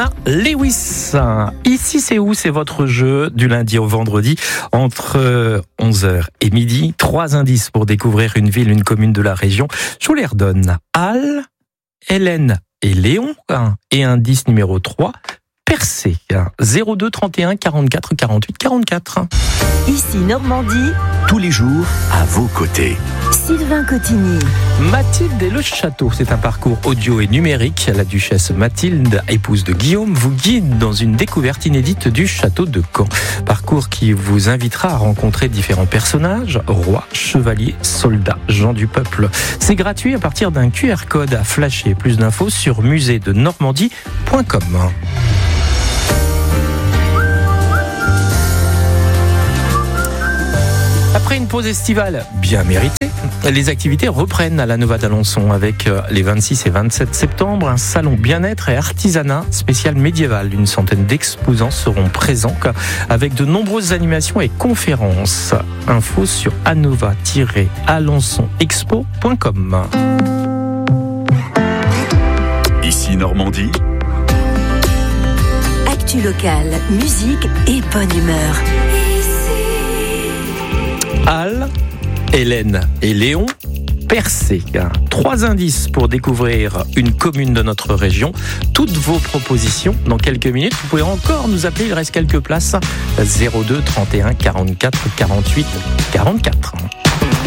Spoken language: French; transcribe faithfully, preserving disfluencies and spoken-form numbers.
Leona Lewis. Ici c'est où? C'est votre jeu du lundi au vendredi entre onze heures et midi. Trois indices pour découvrir une ville, une commune de la région. Je vous les redonne. Halle, Hélène et Léon. Et indice numéro trois, Percé. zéro deux trente et un quarante-quatre quarante-huit quarante-quatre. Ici Normandie, tous les jours à vos côtés. Sylvain Cotigny. Mathilde et le château, c'est un parcours audio et numérique. La duchesse Mathilde, épouse de Guillaume, vous guide dans une découverte inédite du château de Caen. Parcours qui vous invitera à rencontrer différents personnages, rois, chevaliers, soldats, gens du peuple. C'est gratuit à partir d'un Q R code à flasher. Plus d'infos sur musée de normandie point com. Après une pause estivale bien méritée, les activités reprennent à la Nova d'Alençon avec les vingt-six et vingt-sept septembre, un salon bien-être et artisanat spécial médiéval. Une centaine d'exposants seront présents avec de nombreuses animations et conférences. Info sur anova tiret alençon expo point com. Ici Normandie. Actu locale, musique et bonne humeur. Halle, Hélène et Léon, Percé. Trois indices pour découvrir une commune de notre région. Toutes vos propositions dans quelques minutes. Vous pouvez encore nous appeler, il reste quelques places. zéro deux trente et un quarante-quatre quarante-huit quarante-quatre.